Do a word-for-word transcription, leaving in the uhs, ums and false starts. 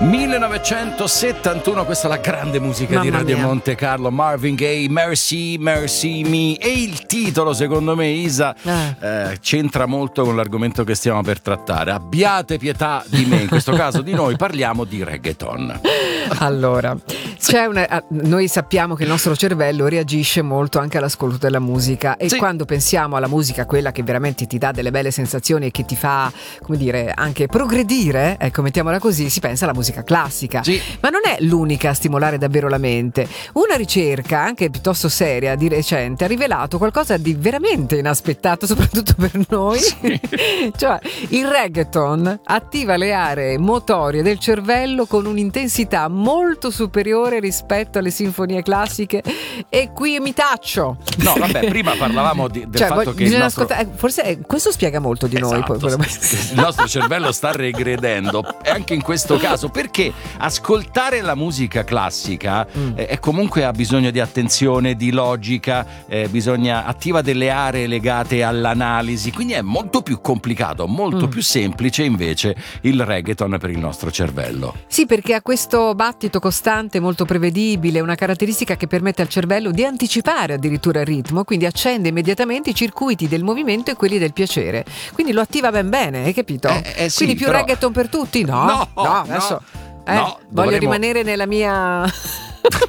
millenovecentosettantuno, questa è la grande musica Mamma di Radio mia. Monte Carlo, Marvin Gaye, Mercy, Mercy Me. E il titolo, secondo me, Isa, Eh. eh, c'entra molto con l'argomento che stiamo per trattare. Abbiate pietà di me, in questo caso di noi parliamo di reggaeton. Allora, c'è una, ah, noi sappiamo che il nostro cervello reagisce molto anche all'ascolto della musica e Sì. quando pensiamo alla musica, quella che veramente ti dà delle belle sensazioni e che ti fa, come dire, anche progredire, ecco, mettiamola così, si pensa alla musica classica. Sì. Ma non è l'unica a stimolare davvero la mente. Una ricerca, anche piuttosto seria, di recente, ha rivelato qualcosa di veramente inaspettato, soprattutto per noi. Sì. Cioè, il reggaeton attiva le aree motorie del cervello con un'intensità molto superiore rispetto alle sinfonie classiche. E qui mi taccio. No, vabbè, prima parlavamo di- del Cioè, fatto voglio- che il bisogna nostro... ascoltare- eh, forse eh, questo spiega molto di noi. Esatto, poi- il nostro cervello sta regredendo e anche in questo caso, perché ascoltare la musica classica Mm. eh, è comunque ha bisogno di attenzione, di logica, eh, bisogna attiva delle aree legate all'analisi, quindi è molto più complicato, molto Mm. più semplice invece il reggaeton per il nostro cervello. Sì, perché ha questo battito costante, molto prevedibile, una caratteristica che permette al cervello di anticipare addirittura il ritmo, quindi accende immediatamente i circuiti del movimento e quelli del piacere. Quindi lo attiva ben bene, hai capito? Eh, eh, sì, quindi più però- reggaeton per tutti? No, No, no, adesso... Eh, no, voglio dovremmo- rimanere nella mia